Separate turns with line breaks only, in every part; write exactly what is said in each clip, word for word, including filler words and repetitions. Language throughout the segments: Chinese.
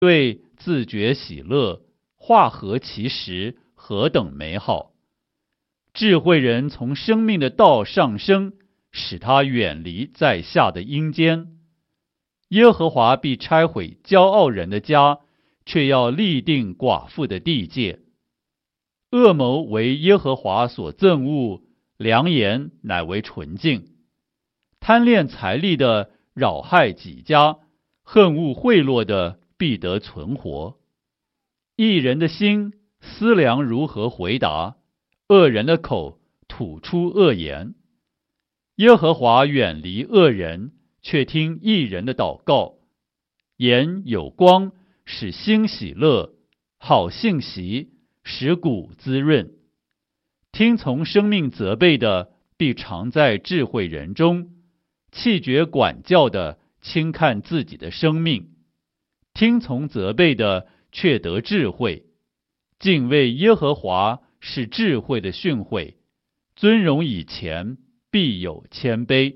对自觉喜乐，化合其实，何等美好！智慧人从生命的道上升，使他远离在下的阴间。耶和华必拆毁骄傲人的家，却要立定寡妇的地界。恶谋为耶和华所憎恶，良言乃为纯净。贪恋财力的扰害己家，恨恶贿赂的必得存活。义人的心思量如何回答，恶人的口吐出恶言。耶和华远离恶人，却听义人的祷告。眼有光，使心喜乐，好信息使骨滋润。听从生命责备的，必常在智慧人中；弃绝管教的，轻看自己的生命。听从责备的，却得智慧。敬畏耶和华是智慧的训诲，尊荣以前必有谦卑。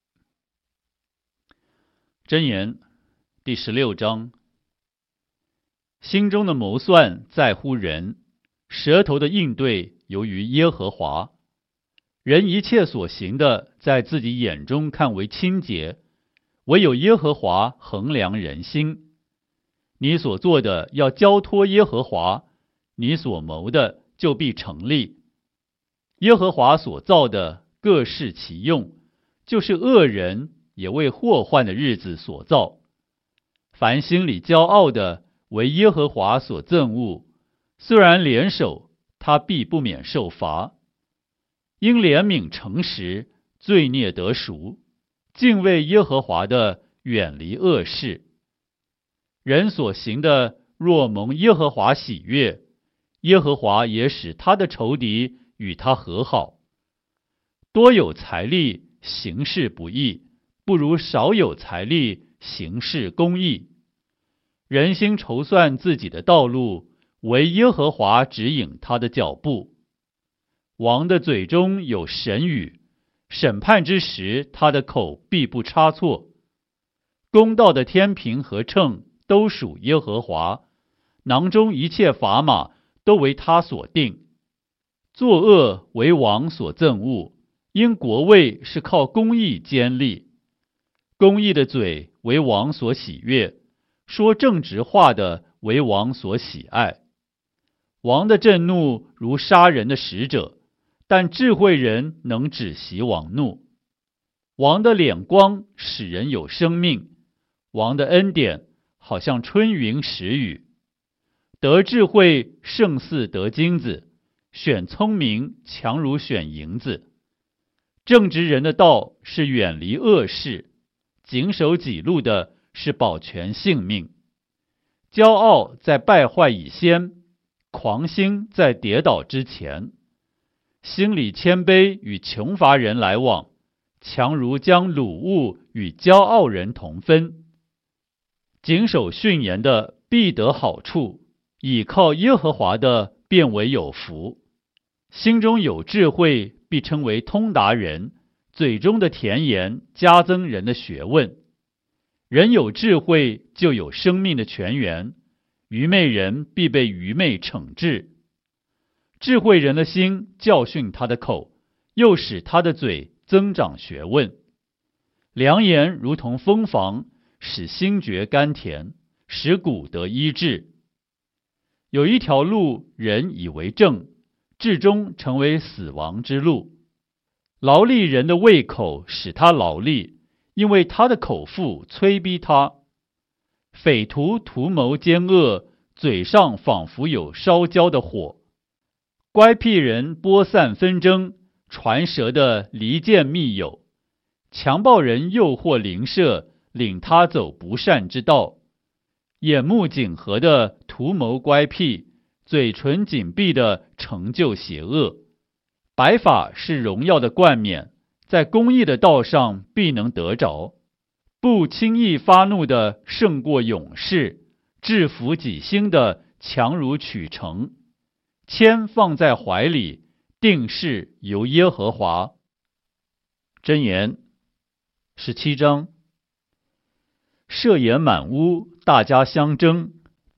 箴言第十六章。心中的谋算在乎人，舌头的应对由于耶和华。人一切所行的，在自己眼中看为清洁，唯有耶和华衡量人心。你所做的要交托耶和华，你所谋的就必成立。耶和华所造的各适其用，就是恶人也为祸患的日子所造。凡心里骄傲的，为耶和华所憎恶，虽然联手，他必不免受罚。因怜悯诚实，罪孽得赎，敬畏耶和华的，远离恶事。人所行的，若蒙耶和华喜悦，耶和华也使他的仇敌与他和好。多有财力，行事不义，不如少有财力，行事公义。人心筹算自己的道路，唯耶和华指引他的脚步。王的嘴中有神语，审判之时，他的口必不差错。公道的天平和秤都属耶和华，囊中一切砝码都为他所定。作恶为王所憎恶，因国位是靠公义坚立。公义的嘴为王所喜悦，说正直话的为王所喜爱。王的震怒如杀人的使者，但智慧人能止息王怒。王的脸光使人有生命，王的恩典好像春云时雨。得智慧胜似得金子，选聪明强如选银子。正直人的道是远离恶事，谨守己路的是保全性命。骄傲在败坏以先，狂心在跌倒之前。心里谦卑与穷乏人来往，强如将掳物与骄傲人同分。谨守训言的必得好处，倚靠耶和华的便为有福。心中有智慧，必称为通达人，嘴中的甜言加增人的学问。人有智慧，就有生命的泉源，愚昧人必被愚昧惩治。智慧人的心教训他的口，又使他的嘴增长学问。良言如同蜂房，使心觉甘甜，使骨得医治。有一条路人以为正，至终成为死亡之路。劳力人的胃口使他劳力，因为他的口腹催逼他。匪徒图谋奸恶，嘴上仿佛有烧焦的火。乖僻人播散纷争，传舌的离间密友。强暴人诱惑邻舍，领他走不善之道。眼目紧合的图谋乖僻，嘴唇紧闭的成就邪恶。白发是荣耀的冠冕，在公义的道上必能得着。不轻易发怒的胜过勇士，制服己心的强如取城。铅放在怀里，定是由耶和华。箴言十七章。设言满屋，大家相争，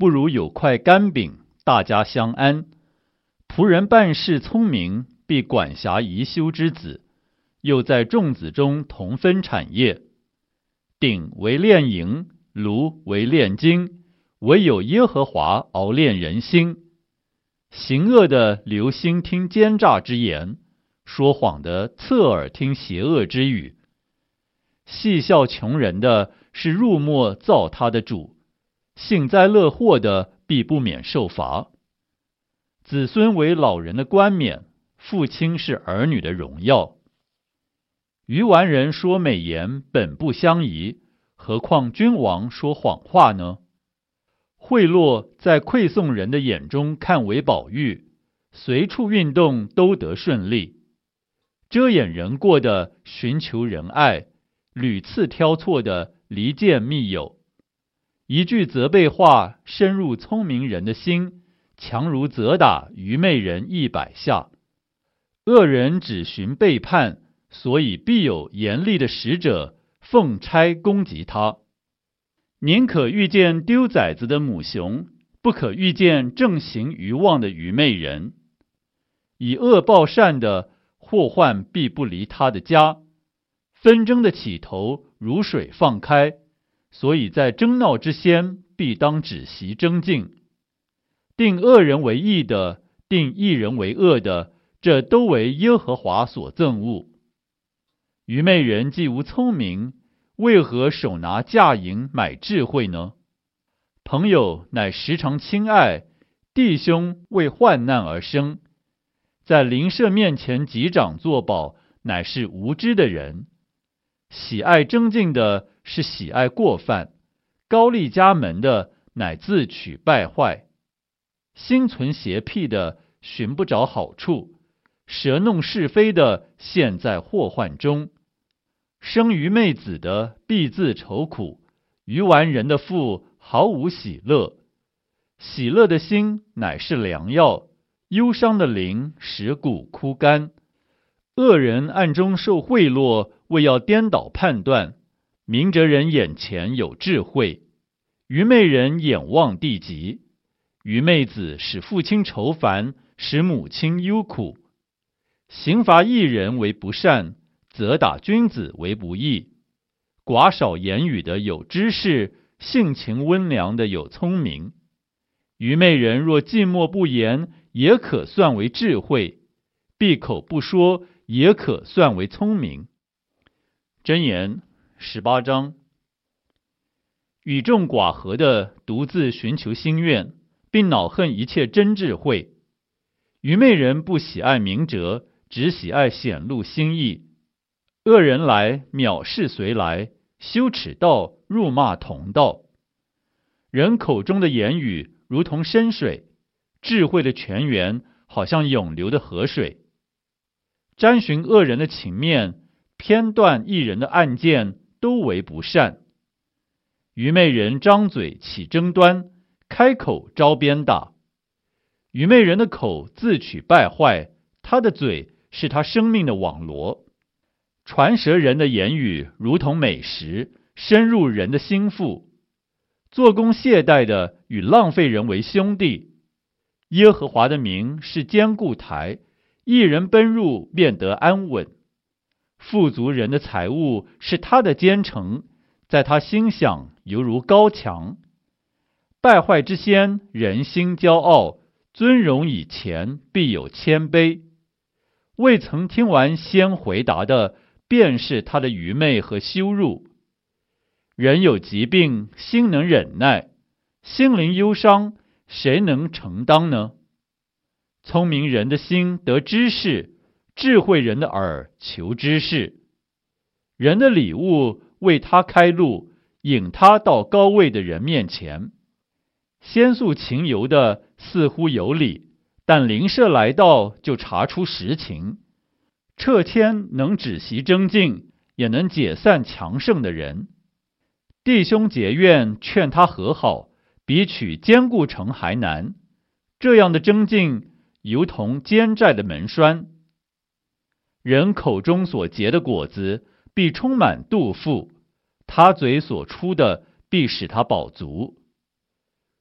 不如有块干饼，大家相安。仆人办事聪明，必管辖宜修之子，又在众子中同分产业。鼎为炼银，炉为炼金，唯有耶和华熬炼人心。行恶的留心听奸诈之言，说谎的侧耳听邪恶之语。戏笑穷人的是入没造他的主，幸灾乐祸的必不免受罚。子孙为老人的冠冕，父亲是儿女的荣耀。愚顽人说美言本不相宜，何况君王说谎话呢？贿赂在馈送人的眼中看为宝玉，随处运动都得顺利。遮掩人过的寻求仁爱，屡次挑错的离间密友。一句责备话深入聪明人的心，强如责打愚昧人一百下。恶人只寻背叛，所以必有严厉的使者奉差攻击他。宁可遇见丢崽子的母熊，不可遇见正行愚妄的愚昧人。以恶报善的，祸患必不离他的家。纷争的起头如水放开，所以在争闹之先，必当止息争竞。定恶人为义的，定义人为恶的，这都为耶和华所憎恶。愚昧人既无聪明，为何手拿价银买智慧呢？朋友乃时常亲爱，弟兄为患难而生。在邻舍面前击掌作保，乃是无知的人。喜爱争竞的是喜爱过犯，高丽家门的乃自取败坏。心存邪僻的寻不着好处，舌弄是非的陷在祸患中。生愚昧子的必自愁苦，愚顽人的腹毫无喜乐。喜乐的心乃是良药，忧伤的灵使骨枯干。恶人暗中受贿赂，为要颠倒判断。明哲人眼前有智慧，愚昧人眼望地极。愚昧子使父亲愁烦，使母亲忧苦。刑罚义人为不善，责打君子为不义。寡少言语的有知识，性情温良的有聪明。愚昧人若寂寞不言，也可算为智慧；闭口不说，也可算为聪明。箴言十八章。与众寡合的独自寻求心愿，并恼恨一切真智慧。愚昧人不喜爱明哲，只喜爱显露心意。恶人来，藐视随来，羞耻道，辱骂同道。人口中的言语如同深水，智慧的泉源好像涌流的河水。沾寻恶人的情面，偏断义人的案件，都为不善。愚昧人张嘴起争端，开口招鞭打。愚昧人的口自取败坏，他的嘴是他生命的网罗。传舌人的言语如同美食，深入人的心腹。做工懈怠的与浪费人为兄弟。耶和华的名是坚固台，一人奔入便得安稳。富足人的财物是他的坚城，在他心想犹如高墙。败坏之先，人心骄傲；尊荣以前，必有谦卑。未曾听完先回答的，便是他的愚昧和羞辱。人有疾病，心能忍耐；心灵忧伤，谁能承当呢？聪明人的心得知识，智慧人的耳求知识。人的礼物为他开路，引他到高位的人面前。先诉情由的似乎有理，但邻舍来到就查出实情。撤迁能止息争竞，也能解散强盛的人。弟兄结怨，劝他和好，比取坚固城还难。这样的争竞，如同坚寨的门栓。人口中所结的果子，必充满肚腹；他嘴所出的，必使他饱足。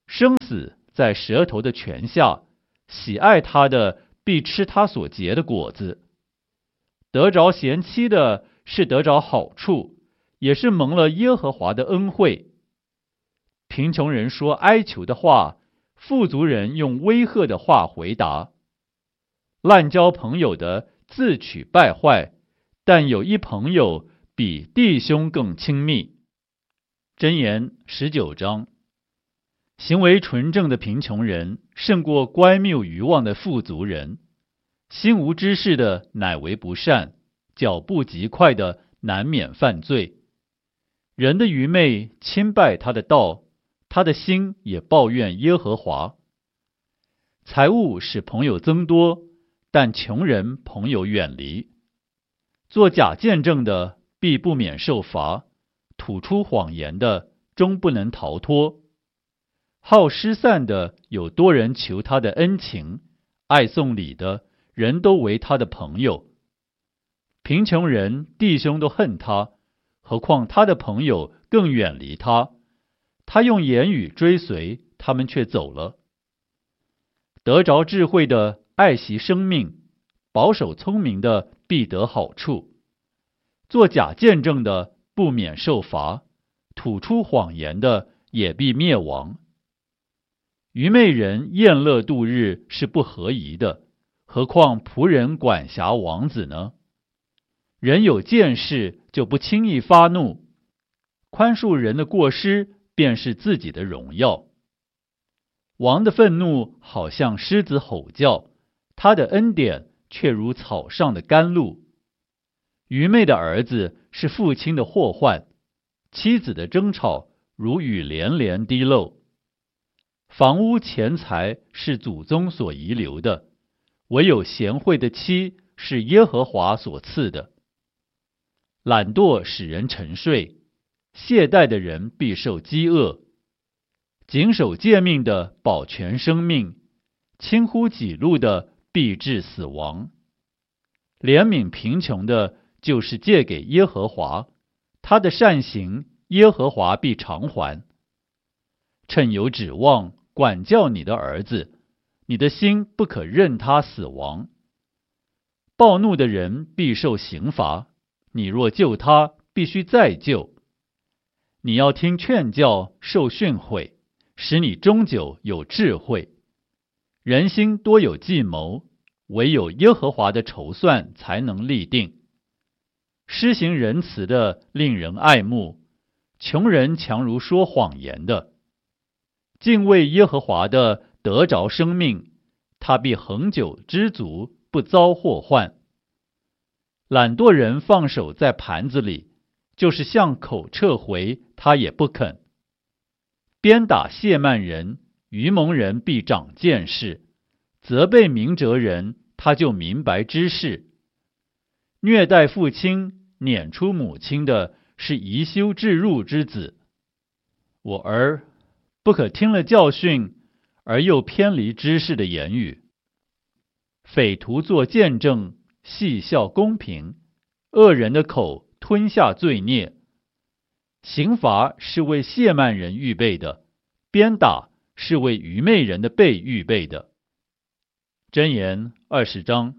生死在舌头的泉下，喜爱他的必吃他所结的果子。得着贤妻的是得着好处，也是蒙了耶和华的恩惠。贫穷人说哀求的话，富足人用威吓的话回答。滥交朋友的自取败坏，但有一朋友比弟兄更亲密。箴言十九章。行为纯正的贫穷人胜过乖谬愚妄的富足人，心无知识的乃为不善，脚步极快的难免犯罪。人的愚昧侵败他的道，他的心也抱怨耶和华。财物使朋友增多，但穷人朋友远离。做假见证的必不免受罚，吐出谎言的终不能逃脱。好失散的有多人求他的恩情，爱送礼的人都为他的朋友。贫穷人弟兄都恨他，何况他的朋友更远离他。他用言语追随，他们却走了。得着智慧的爱惜生命，保守聪明的必得好处。做假见证的不免受罚，吐出谎言的也必灭亡。愚昧人宴乐度日是不合宜的，何况仆人管辖王子呢？人有见识就不轻易发怒，宽恕人的过失便是自己的荣耀。王的愤怒好像狮子吼叫，他的恩典却如草上的甘露。愚昧的儿子是父亲的祸患，妻子的争吵如雨连连滴漏。房屋钱财是祖宗所遗留的，唯有贤惠的妻是耶和华所赐的。懒惰使人沉睡，懈怠的人必受饥饿。谨守诫命的保全生命，轻忽己路的必致死亡。怜悯贫穷的就是借给耶和华，他的善行耶和华必偿还。趁有指望管教你的儿子，你的心不可任他死亡。暴怒的人必受刑罚，你若救他，必须再救。你要听劝教，受训诲，使你终久有智慧。人心多有计谋，唯有耶和华的筹算才能立定。施行仁慈的令人爱慕，穷人强如说谎言的。敬畏耶和华的得着生命，他必恒久知足，不遭祸患。懒惰人放手在盘子里，就是向口撤回，他也不肯。鞭打亵慢人，愚蒙人必长见识；责备明哲人，他就明白知识。虐待父亲、撵出母亲的，是贻羞置入之子。我儿，不可听了教训，而又偏离知识的言语。匪徒作见证，戏笑公平；恶人的口吞下罪孽。刑罚是为亵慢人预备的，鞭打是为愚昧人的背预备的。箴言二十章。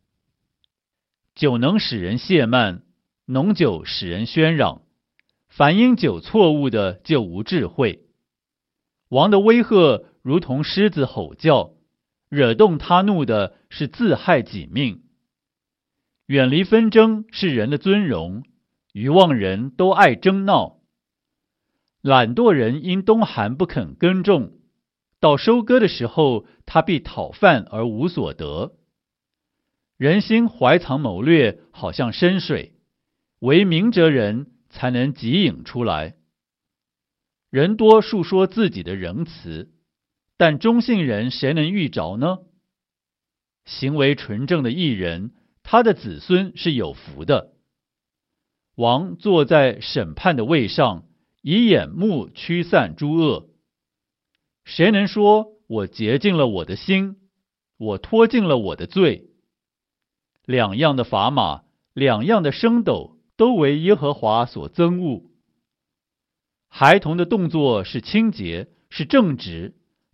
酒能使人亵慢，浓酒使人喧嚷，凡因酒错误的就无智慧。王的威吓如同狮子吼叫，惹动他怒的是自害己命。远离纷争是人的尊荣，愚妄人都爱争闹。懒惰人因冬寒不肯耕种，到收割的时候，他必讨饭而无所得。人心怀藏谋略，好像深水，唯明哲人才能汲饮出来。人多述说自己的仁慈，但忠信人谁能遇着呢？行为纯正的义人，他的子孙是有福的。王坐在审判的位上，以眼目驱散诸恶。谁能说我洁净了我的心，我脱尽了我的罪？两样的砝码，两样的升斗，都为耶和华所憎恶。孩童的动作是清洁，是正直，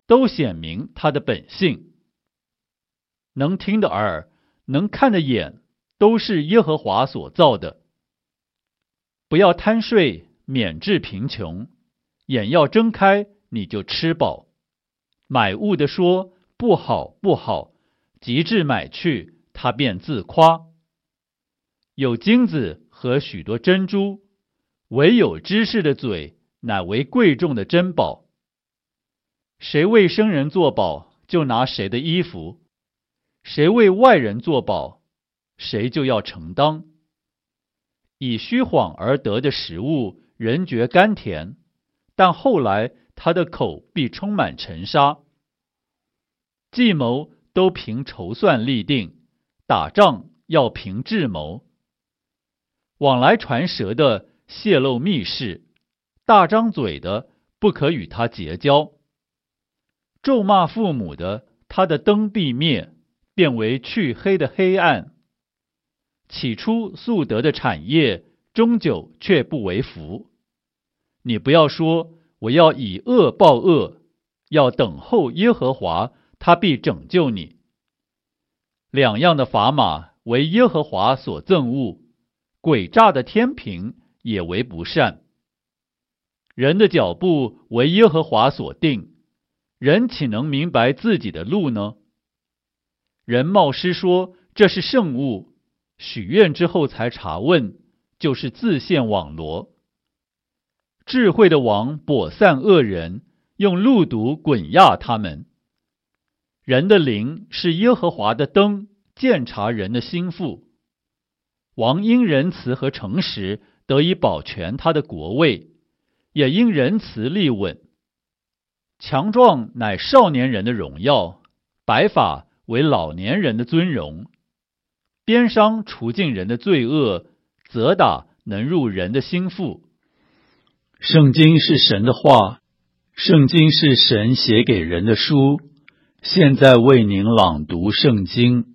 都显明他的本性。能听的耳，能看的眼，都是耶和华所造的。不要贪睡，免致贫穷，眼要睁开，你就吃饱。买物的说不好不好，及至买去，他便自夸。有金子和许多珍珠，唯有知识的嘴乃为贵重的珍宝。谁为生人作保，就拿谁的衣服；谁为外人作保，谁就要承当。以虚谎而得的食物，人觉甘甜，但后来他的口必充满尘沙。计谋都凭筹算立定，打仗要凭智谋。往来传舌的泄露密事，大张嘴的不可与他结交。咒骂父母的，他的灯必灭，变为黢黑的黑暗。起初素得的产业，终久却不为福。你不要说我要以恶报恶，要等候耶和华，他必拯救你。两样的砝码为耶和华所憎恶，诡诈的天平也为不善。人的脚步为耶和华所定，人岂能明白自己的路呢？人冒失说这是圣物，许愿之后才查问，就是自陷网罗。智慧的王跛散恶人，用路毒滚压他们。人的灵是耶和华的灯，鉴察人的心腹。王因仁慈和诚实得以保全他的国位，也因仁慈立稳。强壮乃少年人的荣耀，白发为老年人的尊荣。鞭伤除尽人的罪恶，责打能入人的心腹。圣经是神的话，圣经是神写给人的书。现在为您朗读圣经。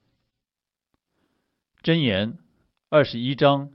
箴言二十一章。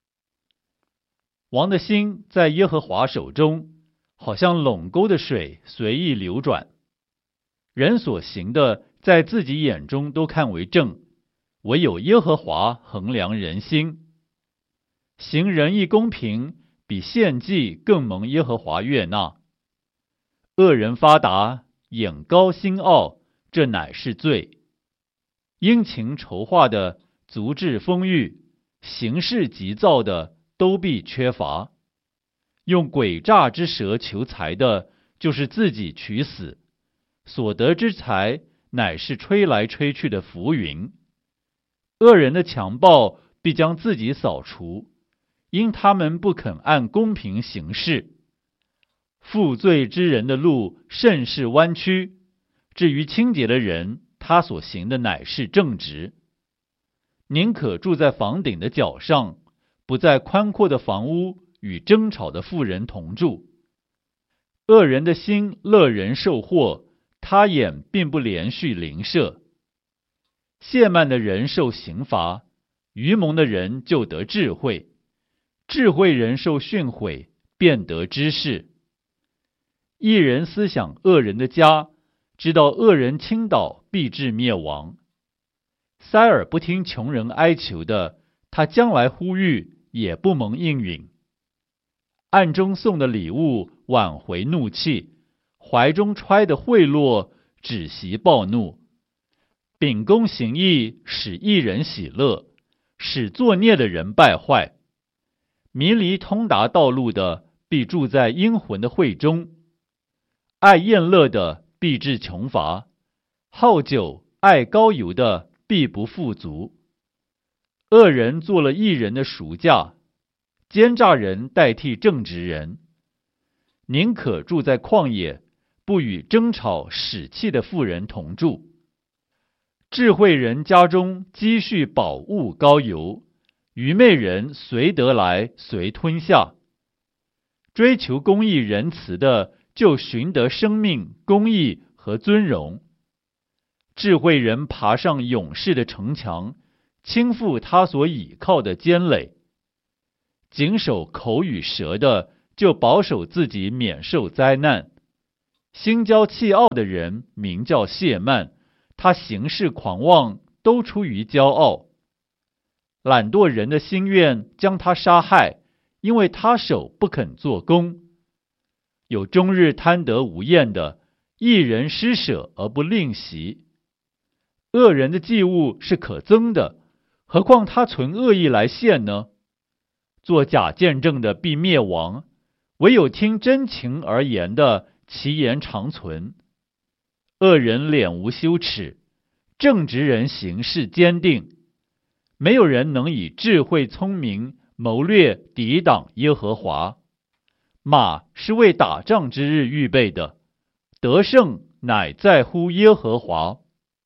王的心在耶和华手中，好像垄沟的水随意流转。人所行的，在自己眼中都看为正，唯有耶和华衡量人心。行仁义公平，比献祭更蒙耶和华悦纳。恶人发达，眼高心傲，这乃是罪。殷勤筹划的，足智丰裕，行事急躁的，都必缺乏。用诡诈之舌求财的，就是自己取死。所得之财，乃是吹来吹去的浮云。恶人的强暴必将自己扫除，因他们不肯按公平行事。负罪之人的路甚是弯曲，至于清洁的人，他所行的乃是正直。宁可住在房顶的角上，不在宽阔的房屋与争吵的妇人同住。恶人的心乐人受祸，他眼并不连续邻舍。亵慢的人受刑罚，愚蒙的人就得智慧。智慧人受训诲，便得知识。一人思想恶人的家，知道恶人倾倒，必致灭亡。塞耳不听穷人哀求的，他将来呼吁，也不蒙应允。暗中送的礼物，挽回怒气；怀中揣的贿赂，止息暴怒。秉公行义，使一人喜乐，使作孽的人败坏。迷离通达道路的，必住在阴魂的会中。爱宴乐的，必致穷乏；好酒爱膏油的，必不富足。恶人做了义人的赎价，奸诈人代替正直人。宁可住在旷野，不与争吵使气的妇人同住。智慧人家中积蓄宝物膏油，愚昧人随得来随吞下。追求公义仁慈的，就寻得生命、公义和尊荣。智慧人爬上勇士的城墙，倾覆他所倚靠的坚垒。谨守口与舌的，就保守自己免受灾难。 心骄气傲的人名叫谢曼，他行事狂妄，都出于骄傲。懒惰人的心愿将他杀害，因为他手不肯做工。有终日贪得无厌的，一人施舍而不吝惜。恶人的祭物是可憎的，何况他存恶意来献呢？做假见证的必灭亡，唯有听真情而言的，其言长存。恶人脸无羞耻，正直人行事坚定。没有人能以智慧聪明谋略抵挡耶和华。马是为打仗之日预备的，得胜乃在乎耶和华。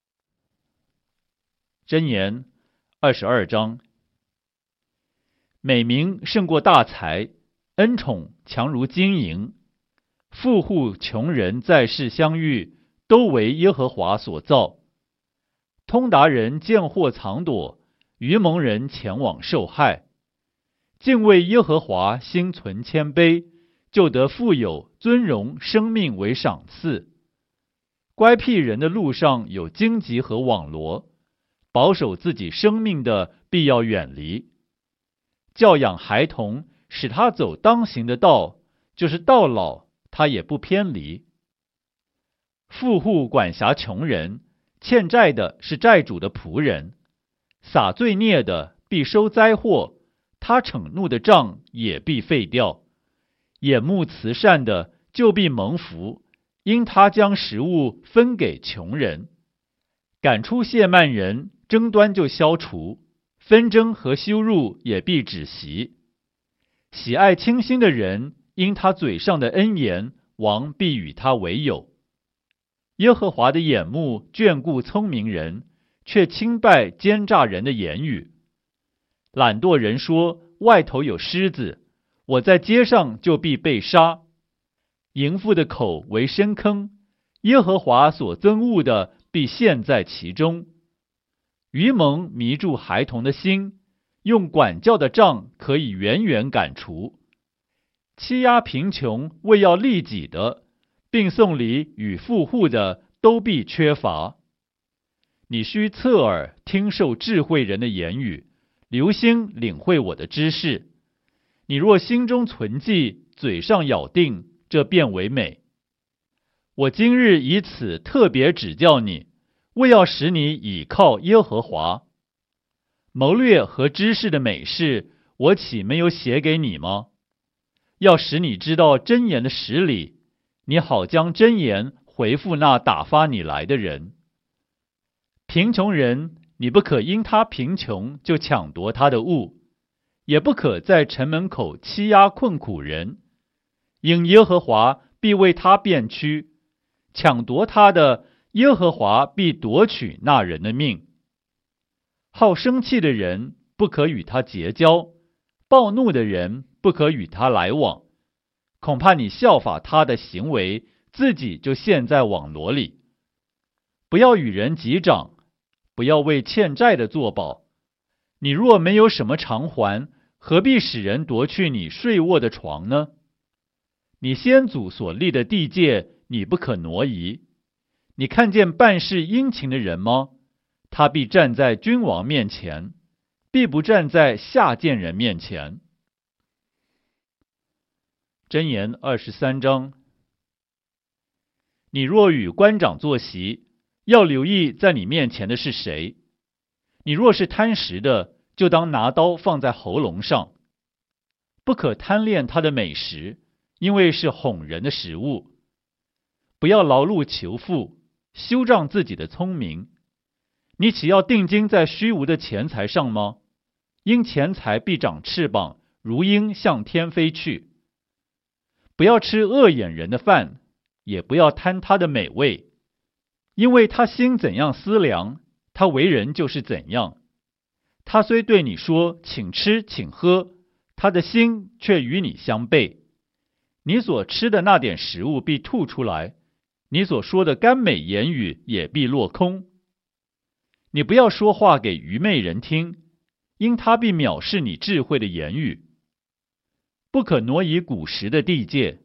箴言二十二章。美名胜过大财，恩宠强如金银。富户穷人在世相遇，都为耶和华所造。通达人见祸藏躲，愚蒙人前往受害。敬畏耶和华，心存谦卑，就得富有、尊荣、生命为赏赐。乖僻人的路上有荆棘和网罗，保守自己生命的必要远离。教养孩童，使他走当行的道，就是到老他也不偏离。富户管辖穷人，欠债的是债主的仆人。撒罪孽的必收灾祸，他惩怒的杖也必废掉。眼目慈善的就必蒙福，因他将食物分给穷人。赶出亵慢人，争端就消除，纷争和羞辱也必止息。喜爱清心的人，因他嘴上的恩言，王必与他为友。耶和华的眼目眷顾聪明人，却轻拜奸诈人的言语。懒惰人说，外头有狮子，我在街上就必被杀。淫妇的口为深坑，耶和华所憎恶的必陷在其中。愚蒙迷住孩童的心，用管教的杖可以远远赶除。欺压贫穷为要利己的，并送礼与富户的，都必缺乏。你须侧耳听受智慧人的言语，留心领会我的知识。你若心中存记，嘴上咬定，这便为美。我今日以此特别指教你，为要使你倚靠耶和华。谋略和知识的美事，我岂没有写给你吗？要使你知道箴言的实理，你好将箴言回复那打发你来的人。贫穷人，你不可因他贫穷就抢夺他的物，也不可在城门口欺压困苦人，因耶和华必为他辩屈，抢夺他的，耶和华必夺取那人的命。好生气的人不可与他结交，暴怒的人不可与他来往，恐怕你效法他的行为，自己就陷在网罗里。不要与人击掌，不要为欠债的作保。你若没有什么偿还，何必使人夺去你睡卧的床呢？你先祖所立的地界，你不可挪移。你看见办事殷勤的人吗？他必站在君王面前，必不站在下贱人面前。箴言二十三章。你若与官长坐席，要留意在你面前的是谁。你若是贪食的，就当拿刀放在喉咙上。不可贪恋他的美食，因为是哄人的食物。不要劳碌求富，修仗自己的聪明。你岂要定睛在虚无的钱财上吗？因钱财必长翅膀，如鹰向天飞去。不要吃恶眼人的饭，也不要贪他的美味，因为他心怎样思量，他为人就是怎样。他虽对你说请吃请喝，他的心却与你相悖。你所吃的那点食物必吐出来，你所说的甘美言语也必落空。你不要说话给愚昧人听，因他必藐视你智慧的言语。不可挪移古时的地界，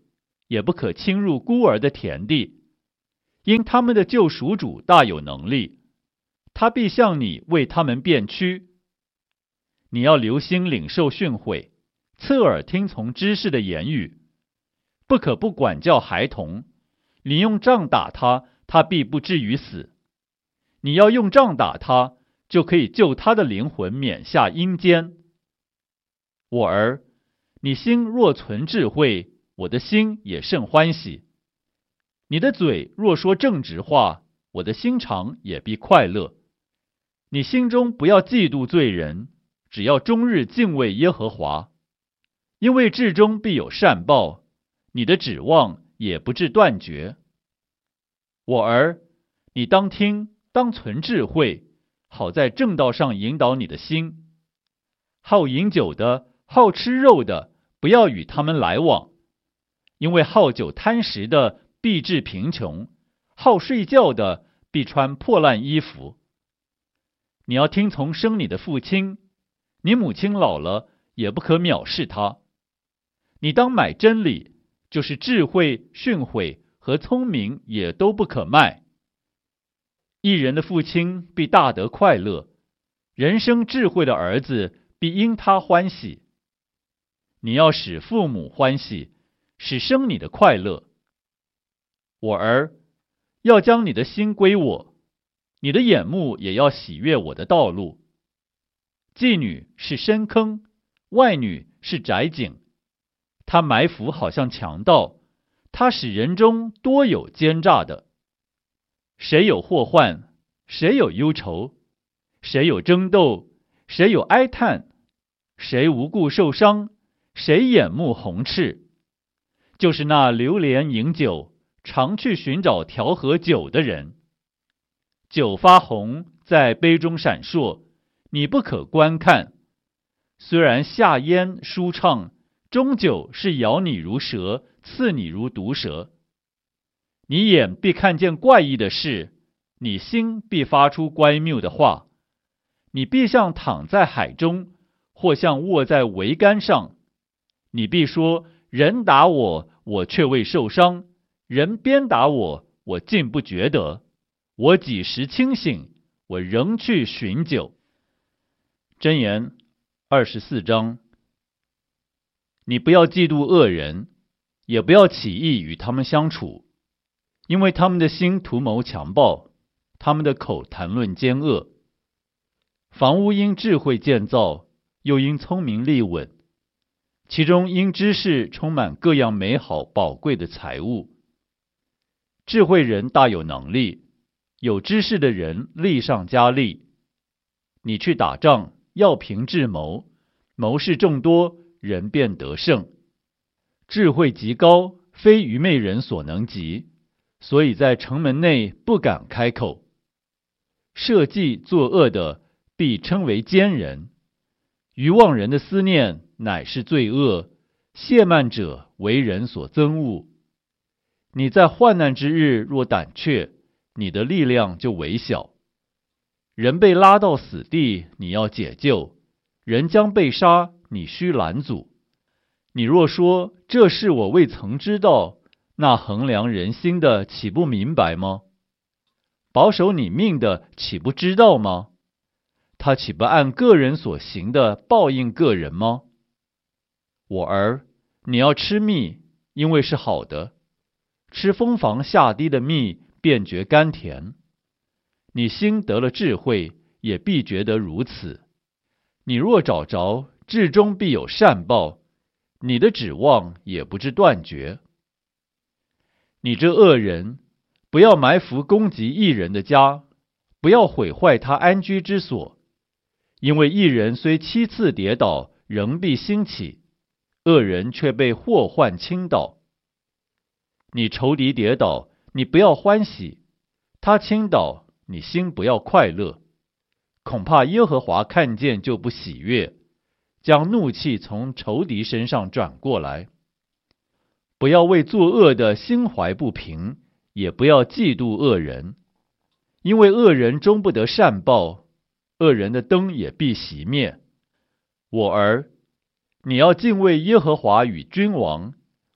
也不可侵入孤儿的田地，因他们的救赎主大有能力，他必向你为他们辩屈。你要留心领受训诲，侧耳听从知识的言语，不可不管教孩童。你用杖打他，他必不至于死；你要用杖打他，就可以救他的灵魂免下阴间。我儿，你心若存智慧，我的心也甚欢喜。你的嘴若说正直话，我的心肠也必快乐。你心中不要嫉妒罪人，只要终日敬畏耶和华，因为至终必有善报，你的指望也不致断绝。我儿，你当听，当存智慧，好在正道上引导你的心。好饮酒的，好吃肉的，不要与他们来往，因为好酒贪食的必致贫穷，好睡觉的必穿破烂衣服。你要听从生你的父亲，你母亲老了，也不可藐视她。你当买真理，就是智慧、训诲和聪明也都不可卖。一人的父亲必大得快乐，人生智慧的儿子必因他欢喜。你要使父母欢喜，使生你的快乐。我儿，要将你的心归我，你的眼目也要喜悦我的道路。妓女是深坑，外女是窄井，她埋伏好像强盗，她使人中多有奸诈的。谁有祸患，谁有忧愁，谁有争斗，谁有哀叹，谁无故受伤，谁眼目红赤，就是那流连饮酒，常去寻找调和酒的人。酒发红，在杯中闪烁，你不可观看。虽然下咽舒畅，终究是咬你如蛇，刺你如毒蛇。你眼必看见怪异的事，你心必发出乖谬的话。你必像躺在海中，或像卧在桅杆上。你必说：人打我，我却未受伤；人鞭打我，我竟不觉得。我几时清醒，我仍去寻酒。箴言二十四章。你不要嫉妒恶人，也不要起意与他们相处，因为他们的心图谋强暴，他们的口谈论奸恶。房屋因智慧建造，又因聪明立稳，其中因知识充满各样美好宝贵的财物。智慧人大有能力，有知识的人力上加力。你去打仗，要凭智谋，谋士众多，人便得胜。智慧极高，非愚昧人所能及，所以在城门内不敢开口。设计作恶的，必称为奸人；愚妄人的思念乃是罪恶，亵慢者为人所憎恶。你在患难之日若胆怯，你的力量就微小。人被拉到死地，你要解救；人将被杀，你须拦阻。你若说这事我未曾知道，那衡量人心的岂不明白吗？保守你命的岂不知道吗？他岂不按个人所行的报应个人吗？我儿，你要吃蜜，因为是好的；吃蜂房下滴的蜜，便觉甘甜。你心得了智慧，也必觉得如此。你若找着，至终必有善报，你的指望也不致断绝。你这恶人，不要埋伏攻击义人的家，不要毁坏他安居之所，因为义人虽七次跌倒，仍必兴起，恶人却被祸患倾倒。你仇敌跌倒，你不要欢喜；他倾倒，你心不要快乐。恐怕耶和华看见就不喜悦，将怒气从仇敌身上转过来。不要为作恶的心怀不平，也不要嫉妒恶人，因为恶人终不得善报，恶人的灯也必熄灭。我儿，你要敬畏耶和华与君王，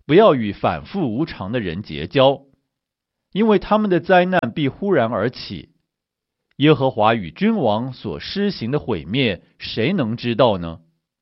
不要与反复无常的人结交，因为他们的灾难必忽然而起。耶和华与君王所施行的毁灭，谁能知道呢？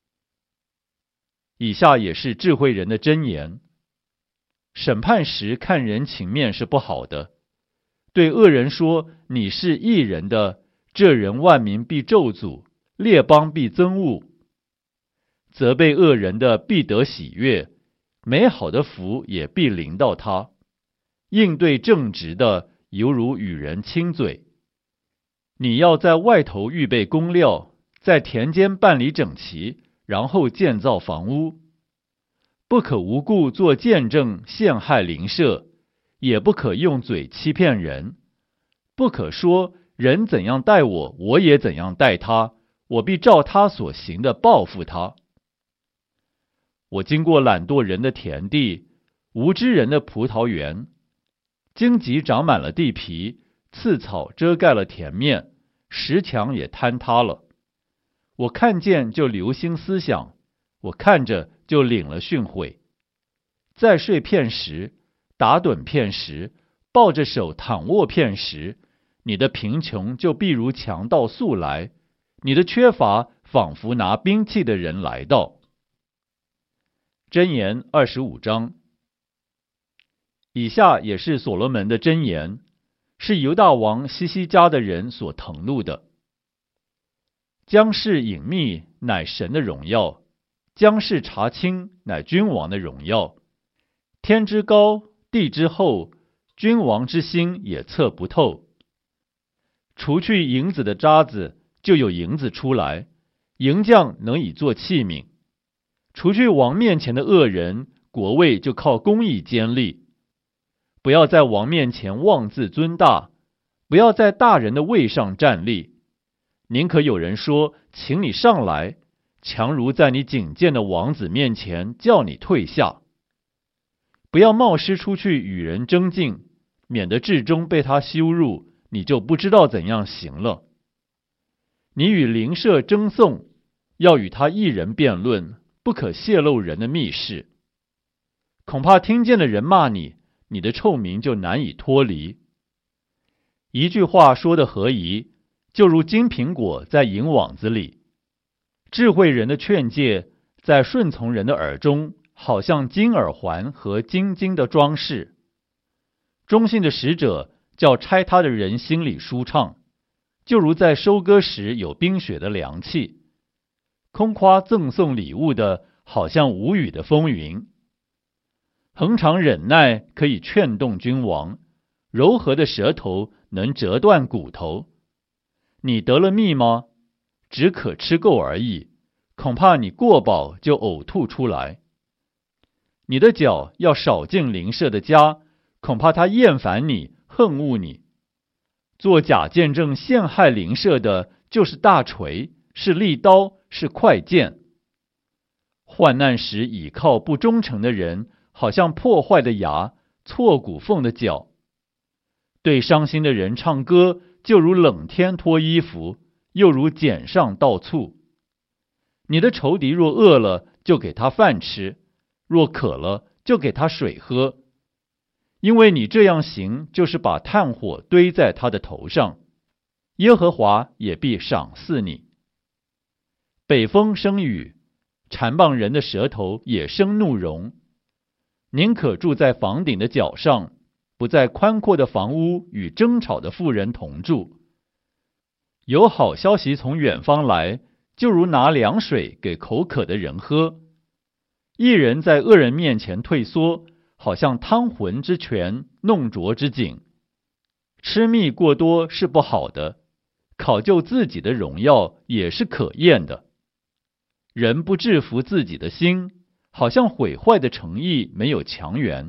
以下也是智慧人的箴言。审判时看人情面是不好的，对恶人说你是义人的，这人万民必咒诅，列邦必憎恶。责备恶人的必得喜悦，美好的福也必临到他。应对正直的犹如与人亲嘴。你要在外头预备工料，在田间办理整齐，然后建造房屋。不可无故做见证陷害邻舍，也不可用嘴欺骗人。不可说人怎样待我，我也怎样待他，我必照他所行的报复他。我经过懒惰人的田地，无知人的葡萄园，荆棘长满了地皮，刺草遮盖了田面，石墙也坍塌了。我看见就留心思想，我看着就领了训诲。再睡片时，打盹片时，抱着手躺卧片时，你的贫穷就必如强盗速来，你的缺乏仿佛拿兵器的人来到。箴言二十五章。以下也是所罗门的箴言，是犹大王西西家的人所誊录的。将事隐秘，乃神的荣耀；将事查清，乃君王的荣耀。天之高，地之厚，君王之心也测不透。除去银子的渣子，就有银子出来，银匠能以做器皿。除去王面前的恶人，国位就靠公义坚立。不要在王面前妄自尊大，不要在大人的位上站立。宁可有人说，请你上来，强如在你警戒的王子面前叫你退下。不要冒失出去与人争竞，免得至终被他羞辱，你就不知道怎样行了。你与邻舍争讼，要与他一人辩论，不可泄露人的密事。恐怕听见的人骂你，你的臭名就难以脱离。一句话说得合宜，就如金苹果在银网子里。智慧人的劝诫在顺从人的耳中，好像金耳环和金金的装饰。忠信的使者叫拆他的人心里舒畅，就如在收割时有冰雪的凉气。空夸赠送礼物的，好像无雨的风云。恒常忍耐可以劝动君王，柔和的舌头能折断骨头。你得了蜜吗？只可吃够而已，恐怕你过饱就呕吐出来。你的脚要少进邻舍的家，恐怕他厌烦你，恨恶你。做假见证陷害邻舍的，就是大锤，是利刀，是快剑。患难时倚靠不忠诚的人，好像破坏的牙，错骨缝的脚。对伤心的人唱歌，就如冷天脱衣服，又如碱上倒醋。你的仇敌若饿了，就给他饭吃；若渴了，就给他水喝。因为你这样行，就是把炭火堆在他的头上，耶和华也必赏赐你。北风生雨，缠棒人的舌头也生怒容。宁可住在房顶的角上，不在宽阔的房屋与争吵的妇人同住。有好消息从远方来，就如拿凉水给口渴的人喝。一人在恶人面前退缩，好像汤浑之泉，弄浊之井。吃蜜过多是不好的，考究自己的荣耀也是可厌的。人不制服自己的心，好像毁坏的诚意没有强援。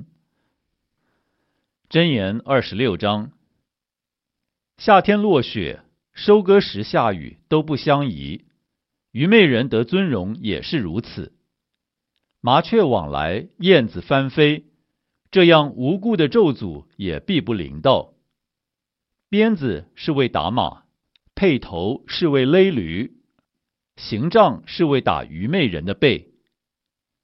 箴言二十六章。夏天落雪，收割时下雨，都不相宜。愚昧人得尊荣也是如此。麻雀往来，燕子翻飞，这样无故的咒诅也必不临到。鞭子是为打马，辔头是为勒驴，刑杖是为打愚昧人的背。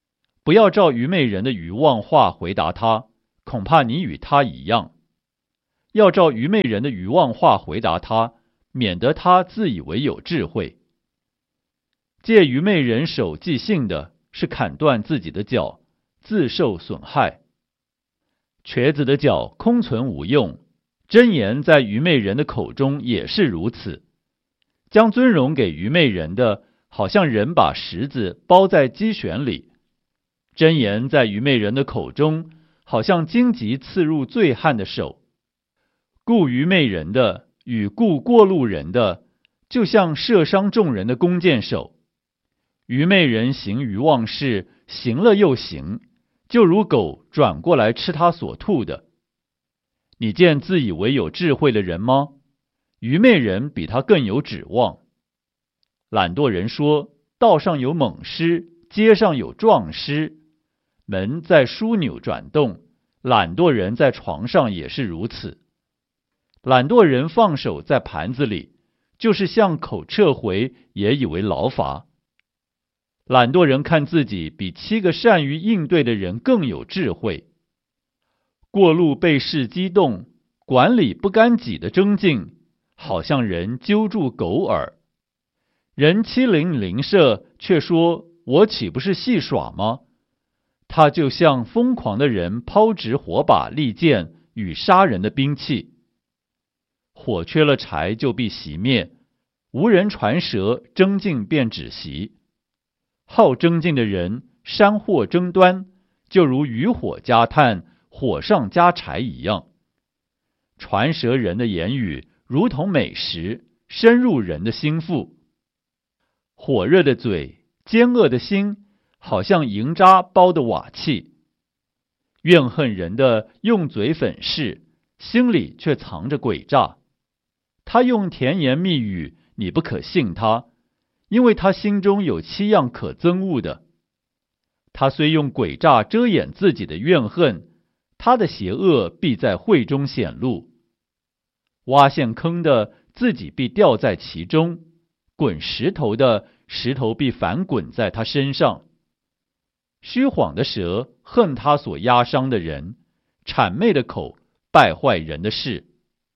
不要照愚昧人的愚妄话回答他，恐怕你与他一样。要照愚昧人的愚妄话回答他，免得他自以为有智慧。借愚昧人手即兴的，是砍断自己的脚，自受损害。瘸子的脚空存无用，箴言在愚昧人的口中也是如此。将尊荣给愚昧人的，好像人把石子包在鸡旋里；箴言在愚昧人的口中，好像荆棘刺入醉汉的手。顾愚昧人的与顾过路人的，就像射伤众人的弓箭手。愚昧人行愚妄事，行了又行，就如狗转过来吃他所吐的。你见自以为有智慧的人吗？愚昧人比他更有指望。懒惰人说，道上有猛狮，街上有壮狮。门在枢纽转动，懒惰人在床上也是如此。懒惰人放手在盘子里，就是向口撤回，也以为劳乏。懒惰人看自己比七个善于应对的人更有智慧。过路被事激动，管理不干己的争竞，好像人揪住狗耳。人欺凌邻舍，却说我岂不是戏耍吗？他就像疯狂的人抛掷火把、利剑与杀人的兵器。火缺了柴就必熄灭，无人传舌，争竞便止息。好争竞的人，山祸争端，就如渔火加炭，火上加柴一样。传舌人的言语如同美食，深入人的心腹。火热的嘴，奸恶的心，好像银渣包的瓦器。怨恨人的用嘴粉饰，心里却藏着诡诈。他用甜言蜜语，你不可信他，因为他心中有七样可憎恶的。他虽用诡诈遮掩自己的怨恨，他的邪恶必在会中显露。挖陷坑的，自己必掉在其中；滚石头的，石头必反滚在他身上。虚谎的舌恨他所压伤的人，谄媚的口败坏人的事。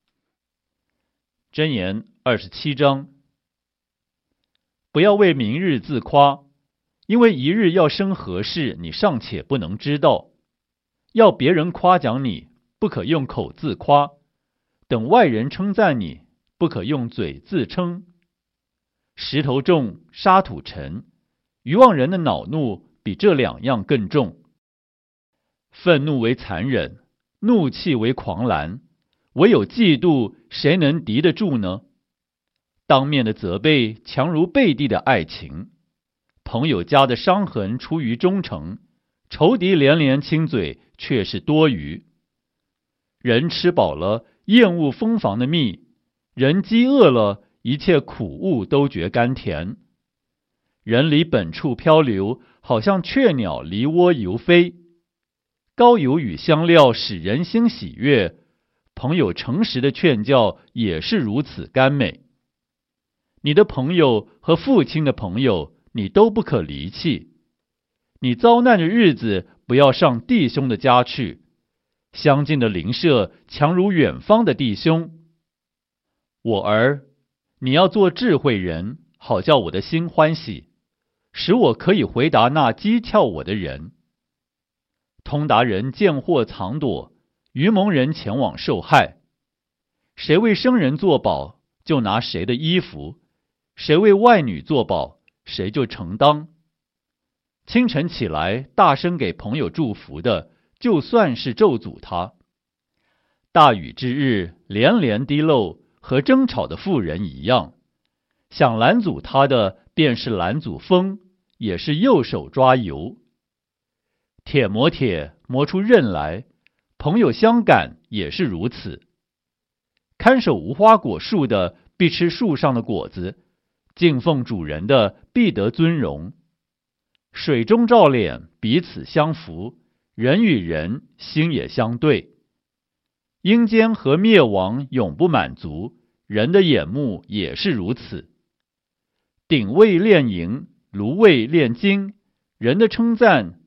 箴言二十七章。不要为明日自夸，因为一日要生何事，你尚且不能知道。要别人夸奖你，不可用口自夸；等外人称赞你，不可用嘴自称。石头重，沙土沉，愚妄人的恼怒比这两样更重。愤怒为残忍，怒气为狂澜，唯有嫉妒，谁能敌得住呢？当面的责备强如背地的爱情。朋友家的伤痕出于忠诚，仇敌连连亲嘴却是多余。人吃饱了，厌恶蜂房的蜜；人饥饿了，一切苦物都觉甘甜。人离本处漂流，好像雀鸟离窝游飞。膏油与香料使人心喜悦，朋友诚实的劝教也是如此甘美。你的朋友和父亲的朋友，你都不可离弃。你遭难的日子，不要上弟兄的家去。相近的邻舍强如远方的弟兄。我儿，你要做智慧人，好叫我的心欢喜，使我可以回答那讥诮我的人。通达人见祸藏躲，愚蒙人前往受害。谁为生人作保，就拿谁的衣服；谁为外女作保，谁就承当。清晨起来大声给朋友祝福的，就算是咒诅他。大雨之日连连滴漏，和争吵的妇人一样。想拦阻他的，便是拦阻风，也是右手抓油。铁磨铁，磨出刃来，朋友相感也是如此。看守无花果树的，必吃树上的果子；敬奉主人的，必得尊荣。水中照脸，彼此相扶；人与人，心也相对。阴间和灭亡永不满足，人的眼目也是如此。鼎为炼银，炉为炼金，人的称赞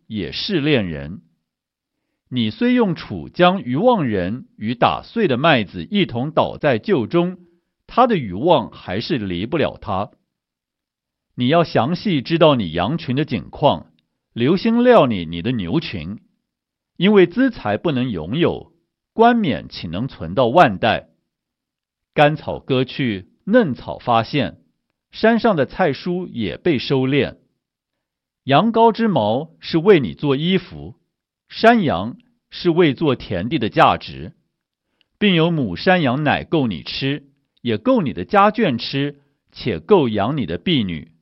也试炼人。你虽用杵将愚妄人与打碎的麦子一同倒在臼中，他的愚妄还是离不了他。你要详细知道你羊群的景况，留心料理你的牛群，因为资财不能拥有，冠冕岂能存到万代？干草割去，嫩草发现，山上的菜蔬也被收敛。羊羔之毛是为你做衣服，山羊是为做田地的价值，并有母山羊奶够你吃，也够你的家眷吃，且够养你的婢女。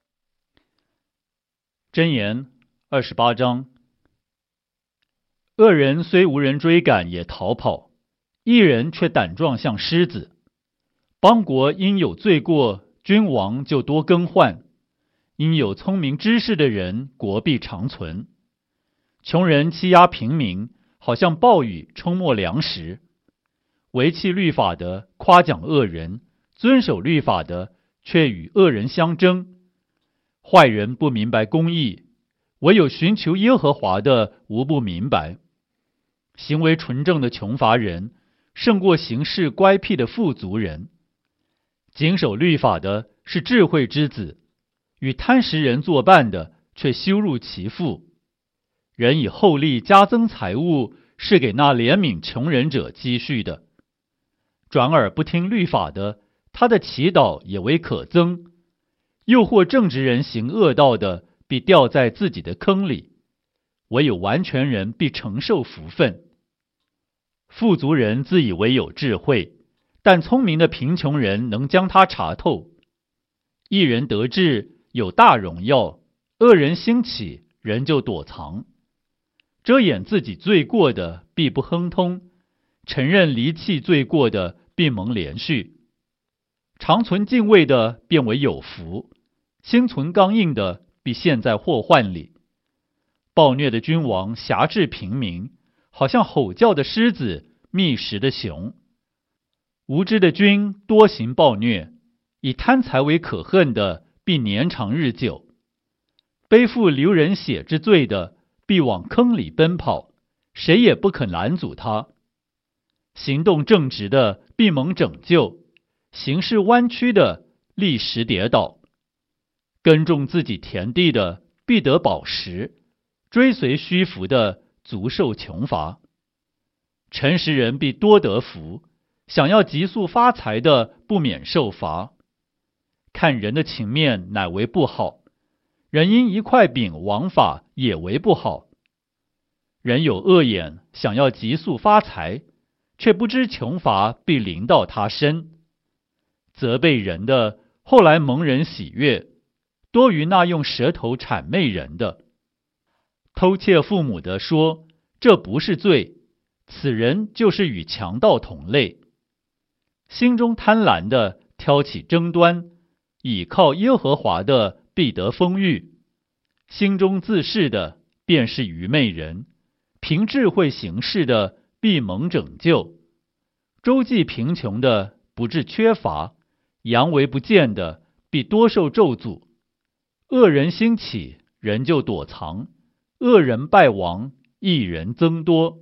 箴言二十八章。恶人虽无人追赶也逃跑，义人却胆壮像狮子。邦国因有罪过，君王就多更换；因有聪明知识的人，国必长存。穷人欺压平民，好像暴雨冲没粮食。违弃律法的夸奖恶人，遵守律法的却与恶人相争。坏人不明白公义，唯有寻求耶和华的无不明白。行为纯正的穷乏人，胜过行事乖僻的富足人。谨守律法的是智慧之子，与贪食人作伴的却羞辱其父。人以厚利加增财物，是给那怜悯穷人者积蓄的。转耳不听律法的，他的祈祷也为可憎。诱惑正直人行恶道的，必掉在自己的坑里。唯有完全人必承受福分。富足人自以为有智慧，但聪明的贫穷人能将他查透。一人得志有大荣耀，恶人兴起，人就躲藏。遮掩自己罪过的必不亨通，承认离弃罪过的必蒙连续。常存敬畏的变为有福，心存刚硬的必陷在祸患里。暴虐的君王辖制平民，好像吼叫的狮子，觅食的熊。无知的君多行暴虐，以贪财为可恨的必年长日久。背负流人血之罪的必往坑里奔跑，谁也不肯拦阻他。行动正直的必蒙拯救，行事弯曲的立时跌倒。耕种自己田地的必得饱食，追随虚浮的足受穷乏。诚实人必多得福，想要急速发财的不免受罚。看人的情面乃为不好，人因一块饼枉法也为不好。人有恶眼，想要急速发财，却不知穷乏必临到他身。责备人的后来蒙人喜悦，多于那用舌头谄媚人的。偷窃父母的说，这不是罪，此人就是与强盗同类。心中贪婪的挑起争端，倚靠耶和华的必得丰裕。心中自恃的便是愚昧人，凭智慧行事的必蒙拯救。周济贫穷的不致缺乏，佯为不见的必多受咒诅。恶人兴起，人就躲藏；恶人败亡，义人增多。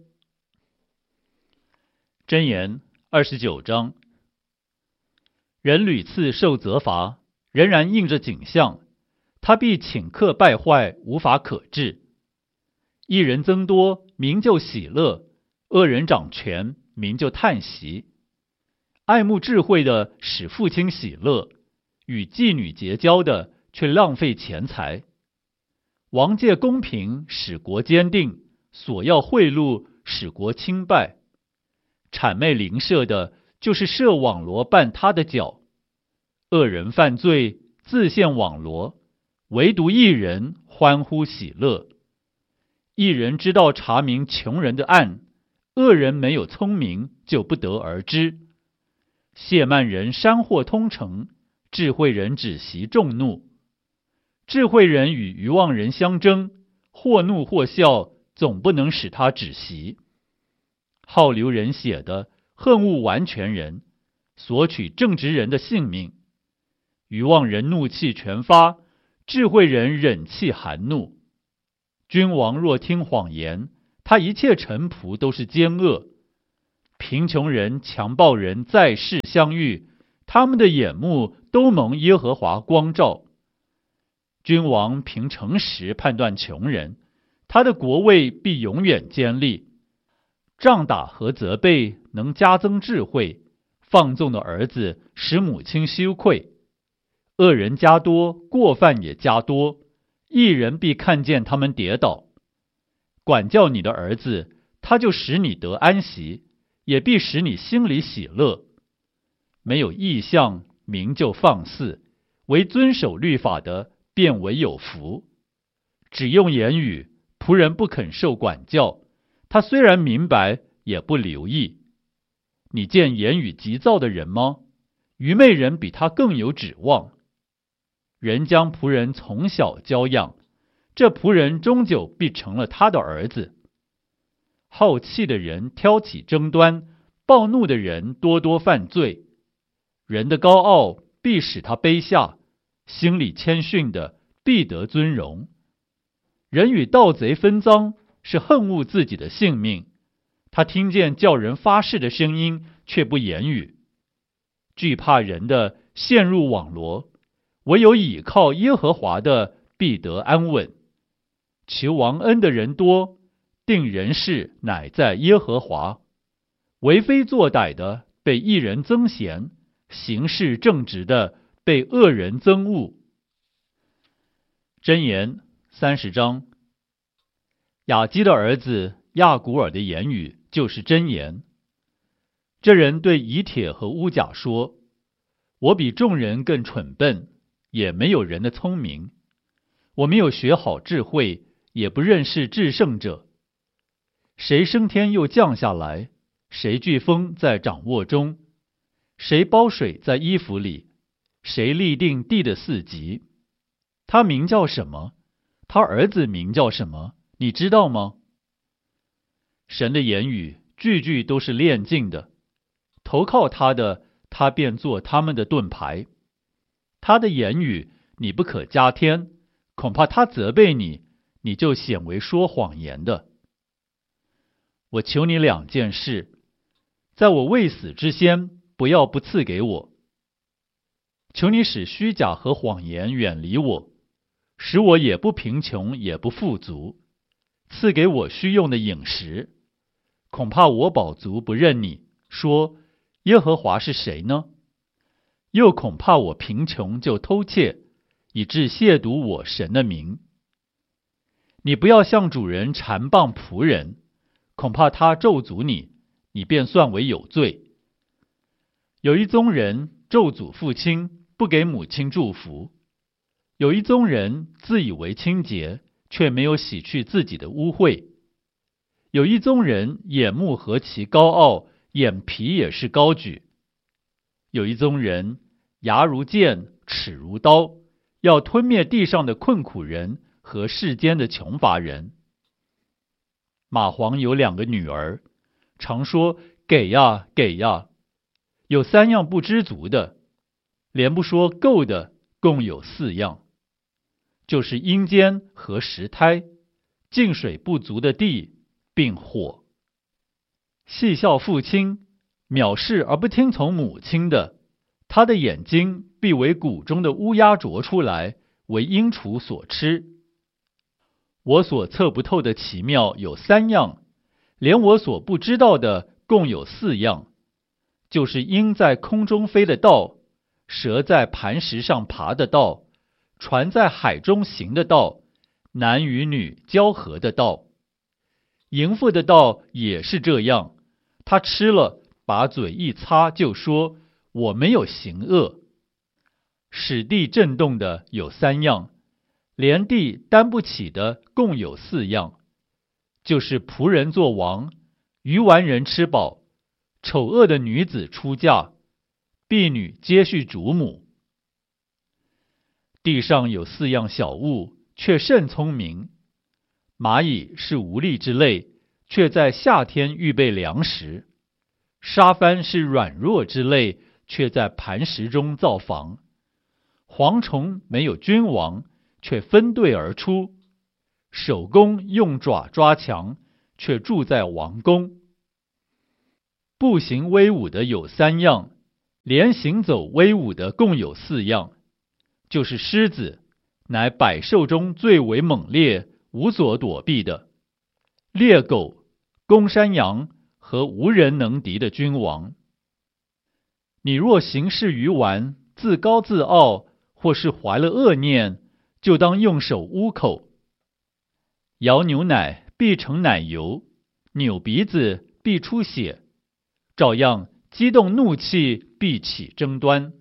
箴言二十九章。人屡次受责罚，仍然应着景象，他必顷刻败坏，无法可治。义人增多，民就喜乐；恶人掌权，民就叹息。爱慕智慧的使父亲喜乐，与妓女结交的却浪费钱财。王借公平，使国坚定；索要贿赂，使国倾败。谄媚邻舍的，就是设网罗绊他的脚。恶人犯罪，自陷网罗，唯独义人欢呼喜乐。义人知道查明穷人的案，恶人没有聪明，就不得而知。亵慢人山祸通城，智慧人止息众怒。智慧人与愚妄人相争，或怒或笑，总不能使他止息。好流人血的恨恶完全人，索取正直人的性命。愚妄人怒气全发，智慧人忍气含怒。 君王若听谎言，他一切臣仆都是奸恶。贫穷人、强暴人在世相遇，他们的眼目都蒙耶和华光照。君王凭诚实判断穷人，他的国位必永远坚立。杖打和责备能加增智慧，放纵的儿子使母亲羞愧。恶人加多，过犯也加多，义人必看见他们跌倒。管教你的儿子，他就使你得安息，也必使你心里喜乐。没有异象，民就放肆；唯遵守律法的，便为有福。只用言语，仆人不肯受管教，他虽然明白，也不留意。你见言语急躁的人吗？愚昧人比他更有指望。人将仆人从小教养，这仆人终究必成了他的儿子。好气的人挑起争端，暴怒的人多多犯罪。人的高傲必使他卑下，心里谦逊的必得尊荣。人与盗贼分赃，是恨恶自己的性命。他听见叫人发誓的声音，却不言语。惧怕人的陷入网罗，唯有倚靠耶和华的必得安稳。求王恩的人多，定人事乃在耶和华。为非作歹的被义人增贤，行事正直的被恶人憎恶。箴言三十章。雅基的儿子亚古尔的言语就是箴言。这人对以铁和乌甲说：我比众人更蠢笨，也没有人的聪明。我没有学好智慧，也不认识至圣者。谁升天又降下来？谁飓风在掌握中？谁包水在衣服里？谁立定地的四极？他名叫什么？他儿子名叫什么？你知道吗？神的言语句句都是炼净的，投靠他的，他便做他们的盾牌。他的言语你不可加添，恐怕他责备你，你就显为说谎言的。我求你两件事，在我未死之先，不要不赐给我。求你使虚假和谎言远离我，使我也不贫穷也不富足，赐给我需用的饮食。恐怕我饱足不认你，说耶和华是谁呢？又恐怕我贫穷就偷窃，以致亵渎我神的名。你不要向主人缠棒仆人，恐怕他咒诅你，你便算为有罪。有一宗人咒诅父亲，不给母亲祝福；有一宗人自以为清洁，却没有洗去自己的污秽；有一宗人眼目何其高傲，眼皮也是高举；有一宗人牙如剑，齿如刀，要吞灭地上的困苦人和世间的穷乏人。蚂蟥有两个女儿，常说给呀给呀，有三样不知足的，连不说够的共有四样，就是阴间和石胎，进水不足的地，并火。戏笑父亲，藐视而不听从母亲的，他的眼睛必为谷中的乌鸦啄出来，为鹰雏所吃。我所测不透的奇妙有三样，连我所不知道的共有四样，就是鹰在空中飞的道，蛇在磐石上爬的道，船在海中行的道，男与女交合的道。淫妇的道也是这样，他吃了，把嘴一擦，就说我没有行恶。使地震动的有三样，连地担不起的共有四样，就是仆人做王，愚顽人吃饱，丑恶的女子出嫁，婢女接续主母。地上有四样小物，却甚聪明。蚂蚁是无力之类，却在夏天预备粮食；沙帆是软弱之类，却在磐石中造房；蝗虫没有君王，却分队而出； 守宫用爪抓墙，却住在王宫。步行威武的有三样，连行走威武的共有四样，就是狮子，乃百兽中最为猛烈，无所躲避的；猎狗、公山羊和无人能敌的君王。你若行事愚顽，自高自傲，或是怀了恶念，就当用手捂口。摇牛奶必成奶油，扭鼻子必出血，照样激动怒气必起争端。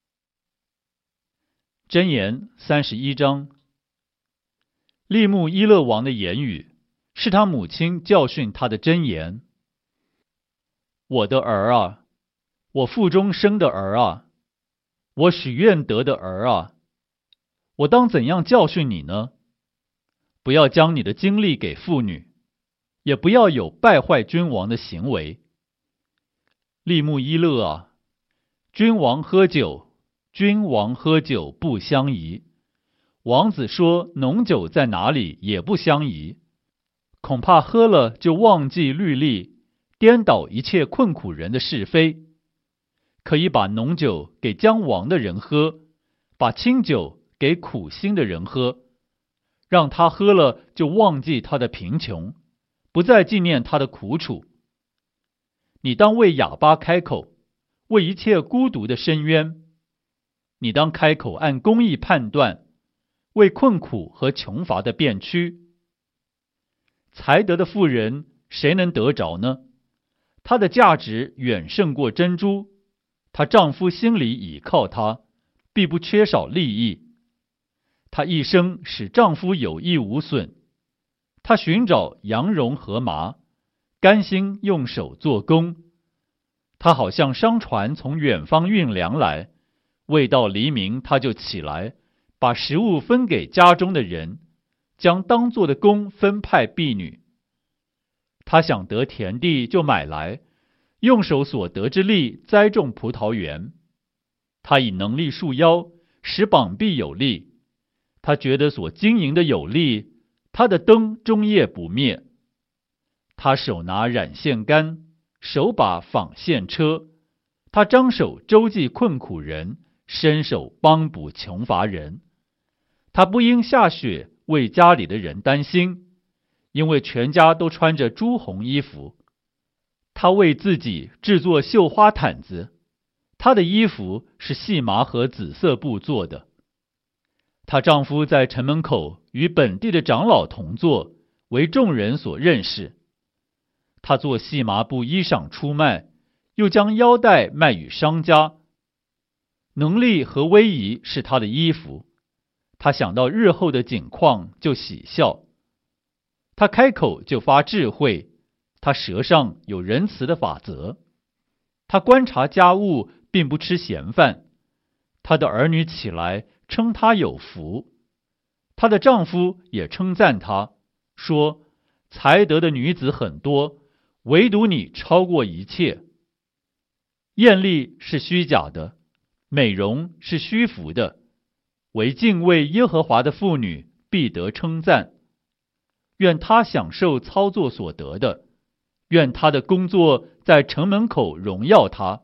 箴言三十一章。利木伊勒王的言语是他母亲教训他的箴言。我的儿啊，我腹中生的儿啊，我许愿得的儿啊，我当怎样教训你呢？不要将你的精力给妇女，也不要有败坏君王的行为。利木伊勒啊，君王喝酒，君王喝酒不相宜。王子说浓酒在哪里也不相宜，恐怕喝了就忘记律例，颠倒一切困苦人的是非。可以把浓酒给将亡的人喝，把清酒给苦心的人喝，让他喝了就忘记他的贫穷，不再纪念他的苦楚。你当为哑巴开口，为一切孤独的深渊。你当开口按公义判断，为困苦和穷乏的辩屈。才德的妇人谁能得着呢？她的价值远胜过珍珠，她丈夫心里倚靠她，必不缺少利益。她一生使丈夫有益无损，她寻找羊绒和麻，甘心用手做工。她好像商船从远方运粮来，未到黎明她就起来，把食物分给家中的人，将当做的工分派婢女。她想得田地就买来，用手所得之力栽种葡萄园。她以能力束腰，使膀臂有力。她觉得所经营的有力，她的灯终夜不灭。她手拿染线杆，手把纺线车。她张手周济困苦人，伸手帮补穷乏人。她不因下雪为家里的人担心，因为全家都穿着朱红衣服。她为自己制作绣花毯子，她的衣服是细麻和紫色布做的。她丈夫在城门口与本地的长老同坐，为众人所认识。她做细麻布衣裳出卖，又将腰带卖与商家。能力和威仪是她的衣服，她想到日后的景况就喜笑。她开口就发智慧，她舌上有仁慈的法则。她观察家务，并不吃闲饭。她的儿女起来称她有福，她的丈夫也称赞她，说才德的女子很多，唯独你超过一切。艳丽是虚假的，美容是虚浮的，唯敬畏耶和华的妇女必得称赞。愿她享受操作所得的，愿她的工作在城门口荣耀她。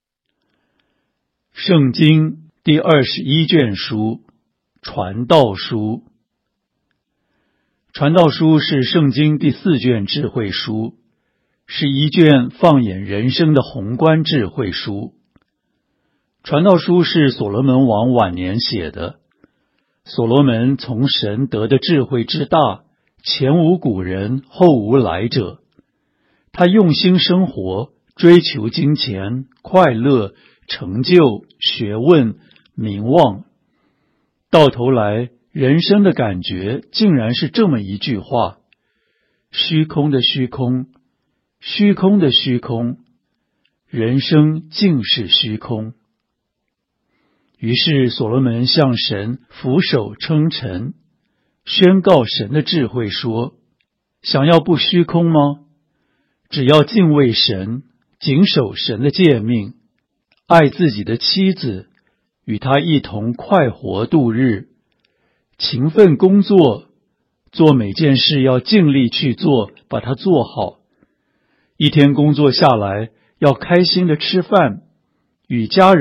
圣经第二十一卷书，传道书。传道书是圣经第四卷智慧书，是一卷放眼人生的宏观智慧书。传道书是所罗门王晚年写的。所罗门从神得的智慧之大，前无古人，后无来者。他用心生活，追求金钱、快乐、成就、学问、名望。到头来，人生的感觉竟然是这么一句话：虚空的虚空，虚空的虚空，人生竟是虚空。于是所罗门向神俯首称臣，宣告神的智慧说：想要不虚空吗？只要敬畏神，谨守神的诫命，爱自己的妻子，与他一同快活度日，勤奋工作， 做每件事要尽力去做，把它做好。一天工作下来，要开心的吃饭，与家人